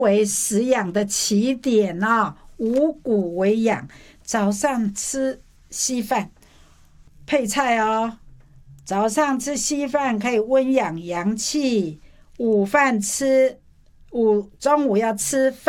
为食养的起点啊，五谷为养。早上吃稀饭配菜哦，早上吃稀饭可以温养阳气，中午要吃饭。